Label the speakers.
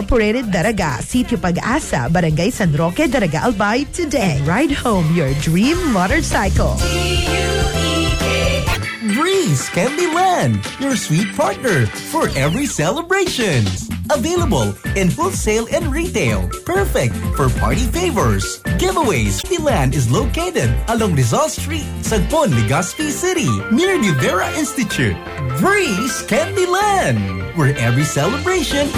Speaker 1: Incorporated, Daraga, Sitio Pag-asa, Barangay San Roque, Daraga Albay today. Ride home your dream motorcycle.
Speaker 2: Breeze Candyland, your sweet partner for every celebrations. Available in wholesale and retail. Perfect for party favors. Giveaways. Candyland is located along Rizal Street, Sagpon, Legazpi City, near New Vera Institute. Breeze Candyland, where every celebration